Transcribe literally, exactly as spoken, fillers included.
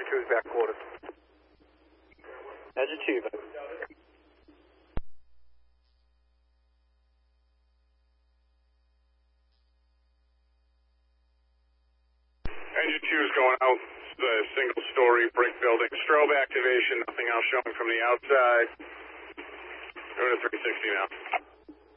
two's back quarter. Engine two. Engine two is going out. The single story brick building. Strobe activation. Nothing else showing from the outside. Going to three sixty now.